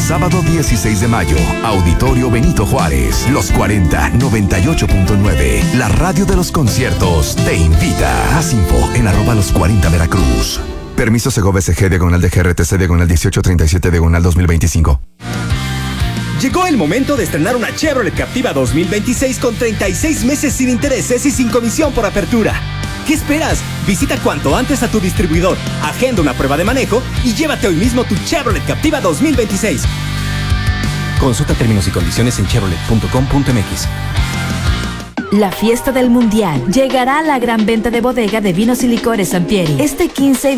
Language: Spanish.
sábado 16 de mayo, Auditorio Benito Juárez, Los 40, 98.9. La radio de los conciertos te invita. Más info en @los40 Veracruz. Permiso Segobe SG diagonal de GRTC diagonal 1837 diagonal 2025. Llegó el momento de estrenar una Chevrolet Captiva 2026 con 36 meses sin intereses y sin comisión por apertura. ¿Qué esperas? Visita cuanto antes a tu distribuidor, agenda una prueba de manejo y llévate hoy mismo tu Chevrolet Captiva 2026. Consulta términos y condiciones en chevrolet.com.mx. La fiesta del Mundial. Llegará a la gran venta de bodega de vinos y licores Sampieri este 15 y